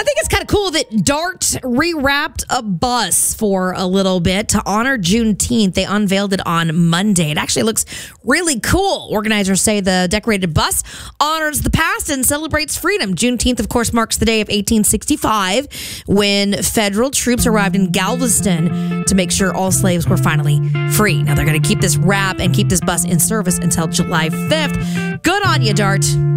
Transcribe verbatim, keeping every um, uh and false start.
I think it's kind of cool that DART rewrapped a bus for a little bit to honor Juneteenth. They unveiled it on Monday. It actually looks really cool. Organizers say the decorated bus honors the past and celebrates freedom. Juneteenth, of course, marks the day of eighteen sixty-five when federal troops arrived in Galveston to make sure all slaves were finally free. Now they're going to keep this wrap and keep this bus in service until July fifth. Good on you, DART.